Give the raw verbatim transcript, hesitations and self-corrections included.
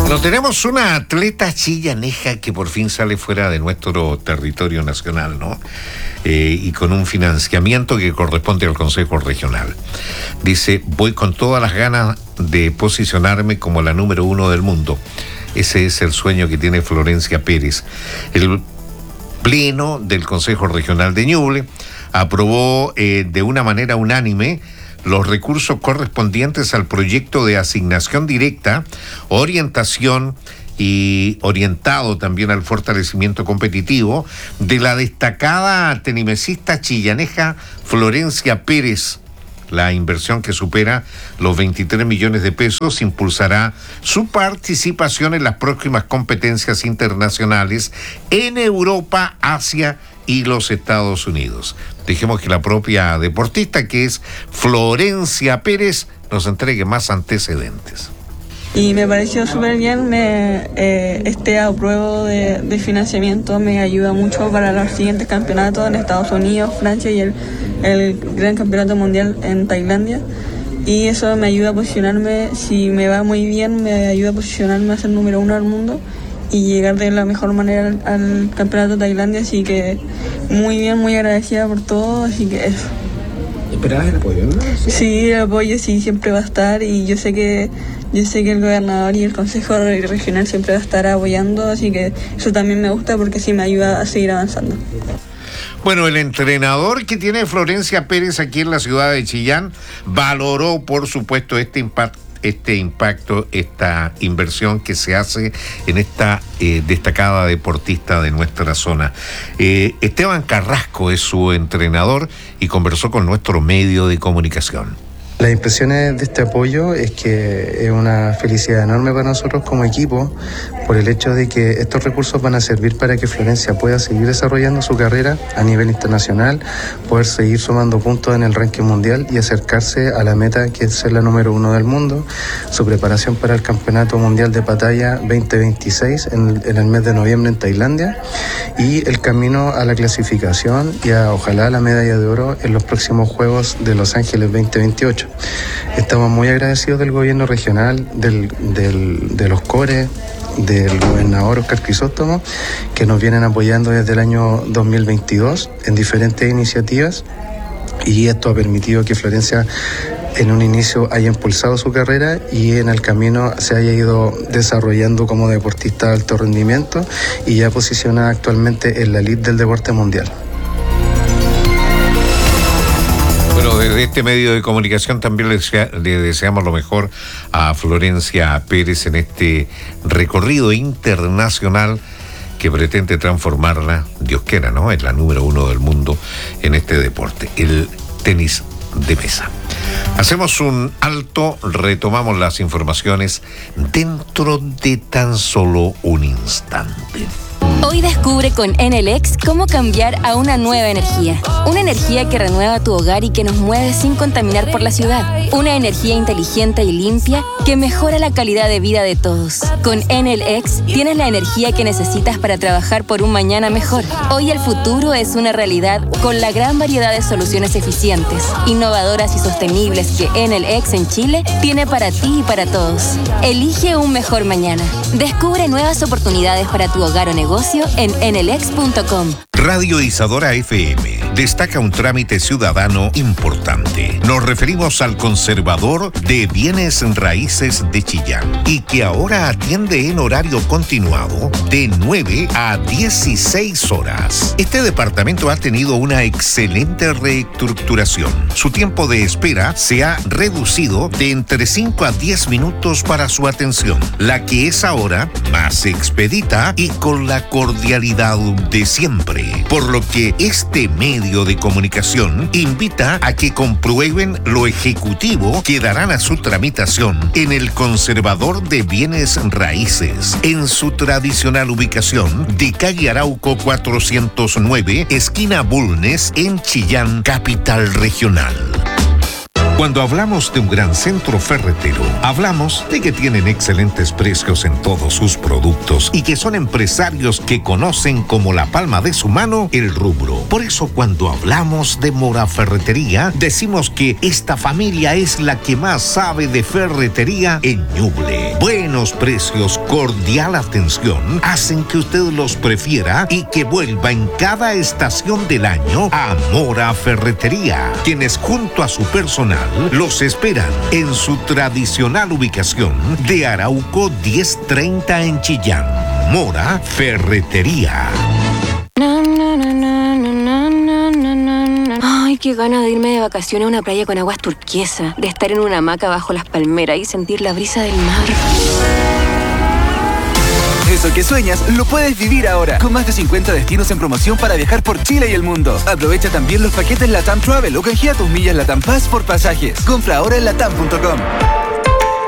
Bueno, tenemos una atleta chillaneja que por fin sale fuera de nuestro territorio nacional, ¿no? Eh, y con un financiamiento que corresponde al Consejo Regional. Dice, voy con todas las ganas de posicionarme como la número uno del mundo. Ese es el sueño que tiene Florencia Pérez. El Pleno del Consejo Regional de Ñuble aprobó eh, de una manera unánime los recursos correspondientes al proyecto de asignación directa, orientación y orientado también al fortalecimiento competitivo de la destacada tenimesista chillaneja Florencia Pérez. La inversión, que supera los veintitrés millones de pesos, impulsará su participación en las próximas competencias internacionales en Europa, Asia y los Estados Unidos. Dejemos que la propia deportista, que es Florencia Pérez, nos entregue más antecedentes. Y me pareció súper bien, me, eh, este apruebo de, de financiamiento me ayuda mucho para los siguientes campeonatos en Estados Unidos, Francia y el, el Gran Campeonato Mundial en Tailandia. Y eso me ayuda a posicionarme, si me va muy bien, me ayuda a posicionarme a ser número uno del mundo y llegar de la mejor manera al, al Campeonato de Tailandia. Así que muy bien, muy agradecida por todo, así que eso. ¿Esperabas el apoyo, no? Sí. Sí, el apoyo sí siempre va a estar, y yo sé que yo sé que el gobernador y el Consejo Regional siempre va a estar apoyando, así que eso también me gusta porque sí me ayuda a seguir avanzando. Bueno, el entrenador que tiene Florencia Pérez aquí en la ciudad de Chillán valoró, por supuesto, este impacto. este impacto, esta inversión que se hace en esta eh, destacada deportista de nuestra zona. Eh, Esteban Carrasco es su entrenador y conversó con nuestro medio de comunicación. Las impresiones de este apoyo es que es una felicidad enorme para nosotros como equipo, por el hecho de que estos recursos van a servir para que Florencia pueda seguir desarrollando su carrera a nivel internacional, poder seguir sumando puntos en el ranking mundial y acercarse a la meta, que es ser la número uno del mundo. Su preparación para el Campeonato Mundial de Pattaya veinte veintiséis en, en el mes de noviembre en Tailandia, y el camino a la clasificación y a ojalá la medalla de oro en los próximos Juegos de Los Ángeles veinte veintiocho. Estamos muy agradecidos del gobierno regional, del, del, de los CORE, del gobernador Oscar Crisóstomo, que nos vienen apoyando desde el año dos mil veintidós en diferentes iniciativas, y esto ha permitido que Florencia en un inicio haya impulsado su carrera y en el camino se haya ido desarrollando como deportista de alto rendimiento y ya posiciona actualmente en la elite del deporte mundial. Bueno, desde este medio de comunicación también le, desea, le deseamos lo mejor a Florencia Pérez en este recorrido internacional que pretende transformarla, Dios quiera, ¿no?, en la número uno del mundo en este deporte, el tenis de mesa. Hacemos un alto, retomamos las informaciones dentro de tan solo un instante. Hoy descubre con Enel X cómo cambiar a una nueva energía. Una energía que renueva tu hogar y que nos mueve sin contaminar por la ciudad. Una energía inteligente y limpia que mejora la calidad de vida de todos. Con Enel X tienes la energía que necesitas para trabajar por un mañana mejor. Hoy el futuro es una realidad con la gran variedad de soluciones eficientes, innovadoras y sostenibles que Enel X en Chile tiene para ti y para todos. Elige un mejor mañana. Descubre nuevas oportunidades para tu hogar o negocio en enelex punto com. Radio Isadora F M destaca un trámite ciudadano importante. Nos referimos al conservador de bienes raíces de Chillán y que ahora atiende en horario continuado de nueve a dieciséis horas. Este departamento ha tenido una excelente reestructuración. Su tiempo de espera se ha reducido de entre cinco a diez minutos para su atención, la que es ahora más expedita y con la cordialidad de siempre. Por lo que este medio de comunicación invita a que comprueben lo ejecutivo que darán a su tramitación en el conservador de bienes raíces, en su tradicional ubicación de calle Arauco cuatrocientos nueve, esquina Bulnes, en Chillán, capital regional. Cuando hablamos de un gran centro ferretero, hablamos de que tienen excelentes precios en todos sus productos y que son empresarios que conocen como la palma de su mano el rubro. Por eso cuando hablamos de Mora Ferretería, decimos que esta familia es la que más sabe de ferretería en Ñuble. Buenos precios, cordial atención, hacen que usted los prefiera y que vuelva en cada estación del año a Mora Ferretería, quienes junto a su personal los esperan en su tradicional ubicación de Arauco diez treinta en Chillán. Mora Ferretería. Ay, qué ganas de irme de vacaciones a una playa con aguas turquesas, de estar en una hamaca bajo las palmeras y sentir la brisa del mar. Eso que sueñas, lo puedes vivir ahora. Con más de cincuenta destinos en promoción para viajar por Chile y el mundo. Aprovecha también los paquetes LATAM Travel o canjea tus millas LATAM Pass por pasajes. Compra ahora en latam punto com.